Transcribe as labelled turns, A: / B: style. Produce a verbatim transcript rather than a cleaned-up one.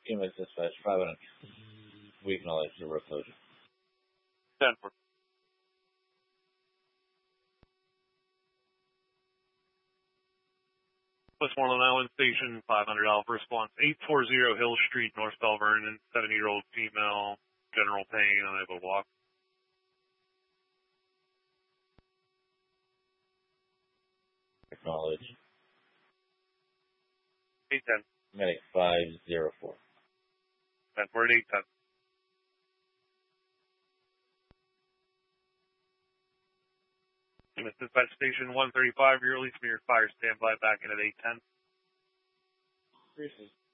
A: E M S dispatch five hundred. We acknowledge the roof closure.
B: ten four. Westmoreland Island Station, five hundred Alpha response, eight forty Hill Street, North Bell Vernon, seventy-year-old female, general pain, unable to walk.
A: Acknowledge.
B: eight ten.
A: Medic five zero four.
B: ten four at eight ten. Dispatch Station one thirty-five, your release from your fire standby back in at eight ten.